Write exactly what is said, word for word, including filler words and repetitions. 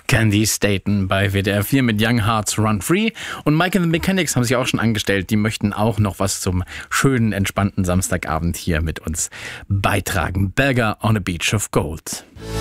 Candy Staten bei W D R vier mit Young Hearts Run Free. Und Mike and the Mechanics haben sich auch schon angestellt. Die möchten auch noch was zum schönen, entspannten Samstagabend hier mit uns beitragen. Beggar on a Beach of Gold.